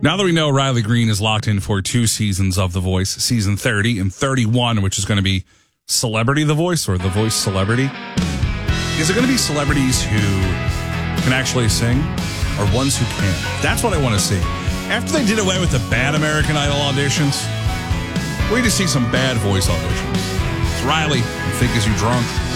Now that we know Riley Green is locked in for 2 seasons of The Voice, season 30 and 31, which is going to be Celebrity The Voice or The Voice Celebrity. Is it going to be celebrities who can actually sing or ones who can't? That's what I want to see. After they did away with the bad American Idol auditions, we need to see some bad voice auditions. It's Riley, I Think Is You Drunk?